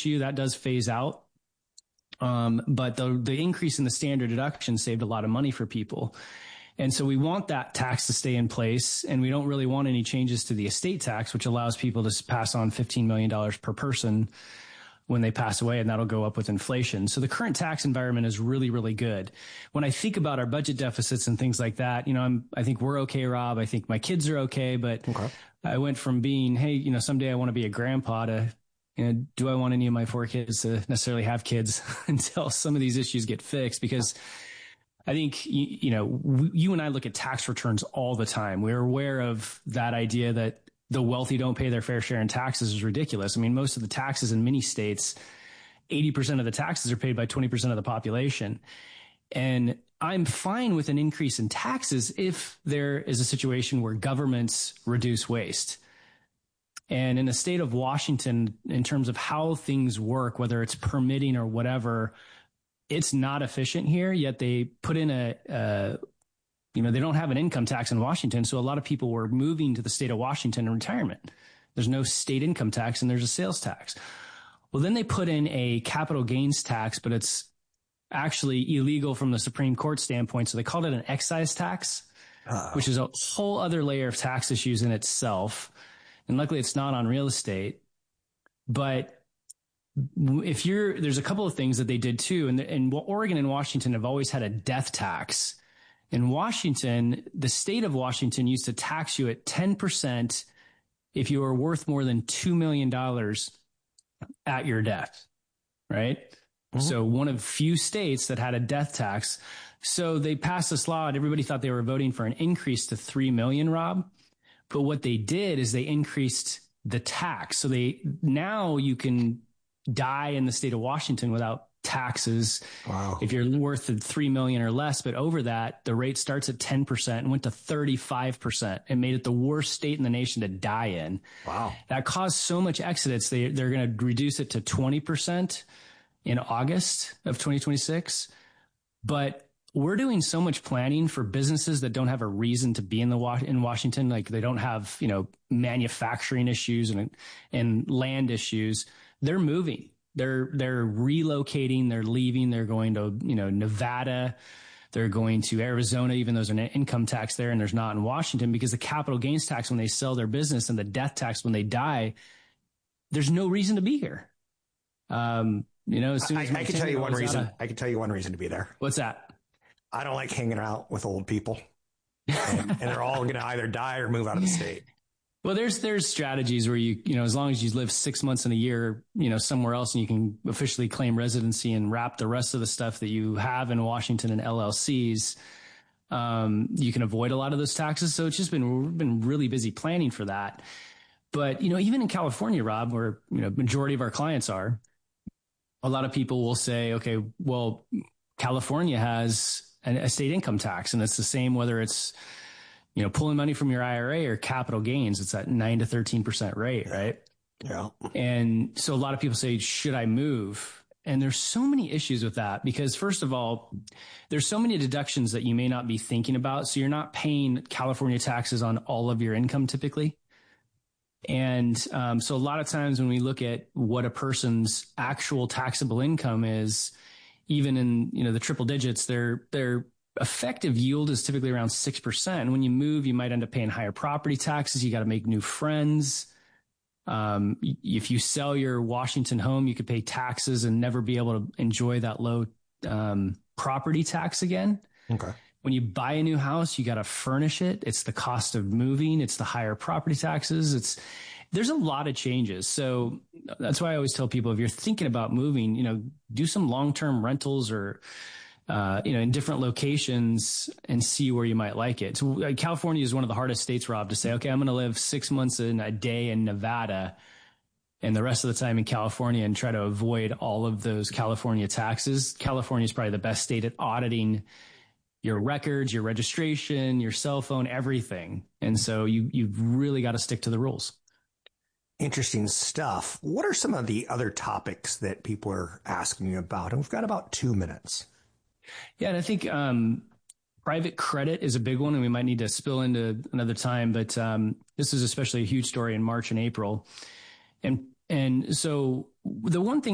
issue that does phase out. But the increase in the standard deduction saved a lot of money for people. And so we want that tax to stay in place, and we don't really want any changes to the estate tax, which allows people to pass on $15 million per person when they pass away, and that'll go up with inflation. So the current tax environment is really, really good. When I think about our budget deficits and things like that, I think we're okay, Rob. I think my kids are okay, but I went from being, hey, someday I want to be a grandpa to, do I want any of my 4 kids to necessarily have kids until some of these issues get fixed? Because I think, you and I look at tax returns all the time. We're aware of that idea that the wealthy don't pay their fair share in taxes is ridiculous. I mean, most of the taxes in many states, 80% of the taxes are paid by 20% of the population. And I'm fine with an increase in taxes if there is a situation where governments reduce waste. And in the state of Washington, in terms of how things work, whether it's permitting or whatever, it's not efficient here, yet they put in they don't have an income tax in Washington. So a lot of people were moving to the state of Washington in retirement. There's no state income tax and there's a sales tax. Well, then they put in a capital gains tax, but it's actually illegal from the Supreme Court standpoint. So they called it an excise tax, which is a whole other layer of tax issues in itself. And luckily it's not on real estate. But there's a couple of things that they did too. And Oregon and Washington have always had a death tax. In Washington, the state of Washington used to tax you at 10% if you were worth more than $2 million at your death, right? Mm-hmm. So one of few states that had a death tax. So they passed this law and everybody thought they were voting for an increase to 3 million, Rob. But what they did is they increased the tax. So now you can die in the state of Washington without taxes. Wow. If you're worth $3 million or less, but over that, the rate starts at 10% and went to 35% and made it the worst state in the nation to die in. Wow. That caused so much exodus. They're going to reduce it to 20% in August of 2026. But we're doing so much planning for businesses that don't have a reason to be in Washington. Like they don't have, manufacturing issues and land issues. They're moving. They're relocating, they're leaving, they're going to, Nevada, they're going to Arizona, even though there's an income tax there and there's not in Washington, because the capital gains tax when they sell their business and the death tax when they die, there's no reason to be here. As soon as I can tell you one reason. I can tell you one reason to be there. What's that? I don't like hanging out with old people, and they're all going to either die or move out of the state. Well, there's strategies where as long as you live 6 months in a year, somewhere else and you can officially claim residency and wrap the rest of the stuff that you have in Washington and LLCs, you can avoid a lot of those taxes. So it's just we've been really busy planning for that. But, even in California, Rob, where, majority of our clients are, a lot of people will say, okay, well, California has a state income tax, and it's the same whether it's pulling money from your IRA or capital gains. It's at 9 to 13% rate, right? Yeah. And so a lot of people say, should I move? And there's so many issues with that because first of all, there's so many deductions that you may not be thinking about. So you're not paying California taxes on all of your income typically. And so a lot of times when we look at what a person's actual taxable income is, even in, the triple digits, their effective yield is typically around 6%. And when you move, you might end up paying higher property taxes. You got to make new friends. If you sell your Washington home, you could pay taxes and never be able to enjoy that low property tax again. Okay. When you buy a new house, you got to furnish it. It's the cost of moving. It's the higher property taxes. There's a lot of changes. So that's why I always tell people, if you're thinking about moving, do some long-term rentals or, in different locations and see where you might like it. So California is one of the hardest states, Rob, to say, okay, I'm going to live 6 months in a day in Nevada and the rest of the time in California and try to avoid all of those California taxes. California is probably the best state at auditing your records, your registration, your cell phone, everything. And so you've really got to stick to the rules. Interesting stuff. What are some of the other topics that people are asking you about? And we've got about 2 minutes. Yeah, and I think private credit is a big one, and we might need to spill into another time. But this is especially a huge story in March and April. And so the one thing